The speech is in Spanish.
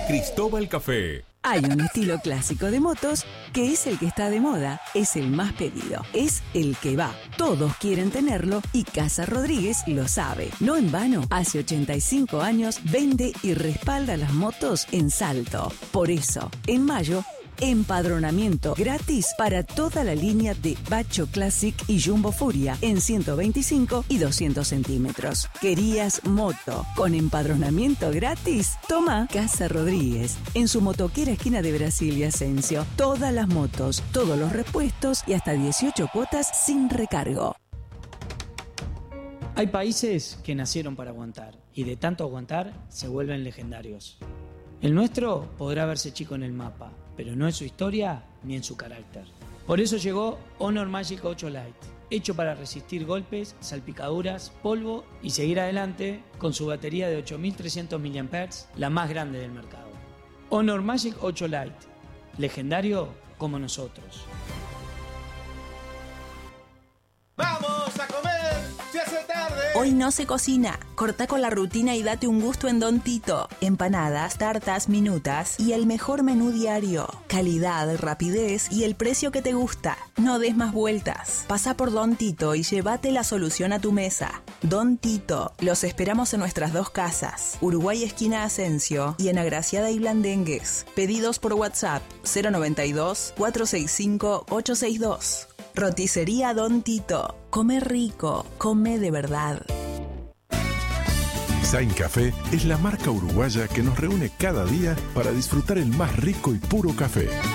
Cristóbal Café. Hay un estilo clásico de motos que es el que está de moda, es el más pedido, es el que va. Todos quieren tenerlo y Casa Rodríguez lo sabe. No en vano, hace 85 años vende y respalda las motos en Salto. Por eso, en mayo, empadronamiento gratis para toda la línea de Bacho Classic y Jumbo Furia en 125 y 200 centímetros. ¿Querías moto con empadronamiento gratis? Toma Casa Rodríguez. En su motoquera esquina de Brasil y Asensio. Todas las motos, todos los repuestos y hasta 18 cuotas sin recargo. Hay países que nacieron para aguantar y de tanto aguantar se vuelven legendarios. El nuestro podrá verse chico en el mapa, pero no en su historia ni en su carácter. Por eso llegó Honor Magic 8 Lite, hecho para resistir golpes, salpicaduras, polvo y seguir adelante con su batería de 8300 mAh, la más grande del mercado. Honor Magic 8 Lite, legendario como nosotros. ¡Vamos a comer! ¡Se hace tarde! Hoy no se cocina. Corta con la rutina y date un gusto en Don Tito. Empanadas, tartas, minutas y el mejor menú diario. Calidad, rapidez y el precio que te gusta. No des más vueltas. Pasa por Don Tito y llévate la solución a tu mesa. Don Tito. Los esperamos en nuestras dos casas. Uruguay esquina Asensio y en Agraciada y Blandengues. Pedidos por WhatsApp 092 465 862. Roticería Don Tito. Come rico, come de verdad. Zain Café es la marca uruguaya que nos reúne cada día para disfrutar el más rico y puro café.